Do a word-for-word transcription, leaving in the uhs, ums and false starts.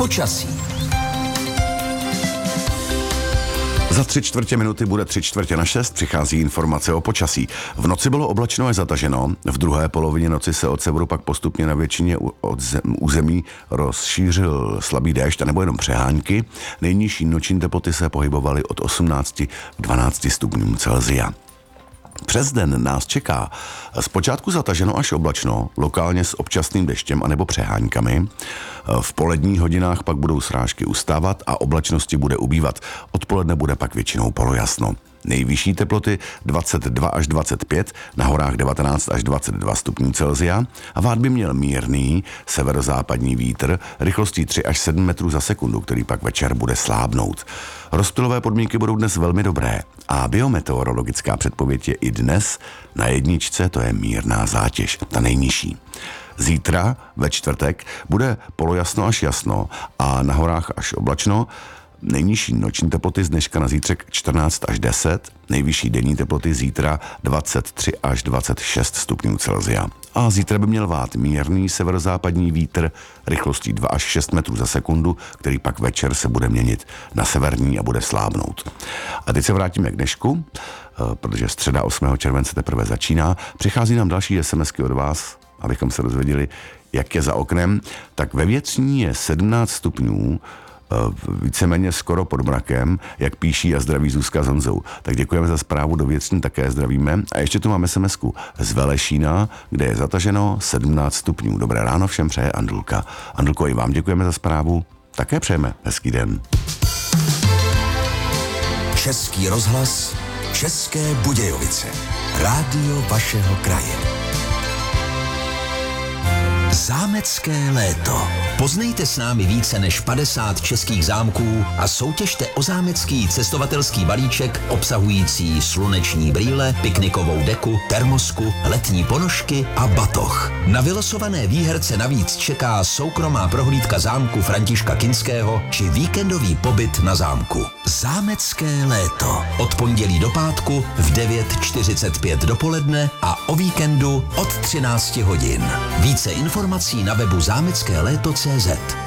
Počasí. Za tři čtvrtě minuty bude tři čtvrtě na šest, přichází informace o počasí. V noci bylo oblačno až zataženo, v druhé polovině noci se od severu pak postupně na většině území rozšířil slabý déšť a nebo jenom přehánky. Nejnižší noční teploty se pohybovaly od osmnácti k dvanácti stupňům Celsia. Přes den nás čeká zpočátku zataženo až oblačno, lokálně s občasným deštěm anebo přeháňkami. V poledních hodinách pak budou srážky ustávat a oblačnosti bude ubývat. Odpoledne bude pak většinou polojasno. Nejvyšší teploty dvacet dva až dvacet pět, na horách devatenáct až dvacet dva stupňů Celsia a vád by měl mírný severozápadní vítr rychlostí tři až sedm metrů za sekundu, který pak večer bude slábnout. Rozptylové podmínky budou dnes velmi dobré a biometeorologická předpověď je i dnes na jedničce, to je mírná zátěž, ta nejnižší. Zítra ve čtvrtek bude polojasno až jasno a na horách až oblačno. Nejnižší noční teploty z dneška na zítřek čtrnáct až deset, nejvyšší denní teploty zítra dvacet tři až dvacet šest stupňů Celsia. A zítra by měl vát mírný severozápadní vítr rychlostí dva až šest metrů za sekundu, který pak večer se bude měnit na severní a bude slábnout. A teď se vrátíme k dnešku, protože středa osmého července teprve začíná. Přichází nám další SMSky od vás, abychom se dozvěděli, jak je za oknem. Tak ve Věcní je sedmnáct stupňů, víceméně skoro pod mrakem, jak píší a zdraví Zuzka s Honzou. Tak děkujeme za zprávu, do Věcní také zdravíme. A ještě tu máme SMSku z Velešína, kde je zataženo sedmnáct stupňů. Dobré ráno všem přeje Andulka. Andulko, i vám děkujeme za zprávu. Také přejeme hezký den. Český rozhlas, České Budějovice. Rádio vašeho kraje. Zámecké léto. Poznejte s námi více než padesát českých zámků a soutěžte o zámecký cestovatelský balíček obsahující sluneční brýle, piknikovou deku, termosku, letní ponožky a batoh. Na vylosované výherce navíc čeká soukromá prohlídka zámku Františka Kinského či víkendový pobyt na zámku. Zámecké léto. Od pondělí do pátku v devět čtyřicet pět dopoledne a o víkendu od třinácti hodin. Více informací na webu zámecké léto tečka cé zet.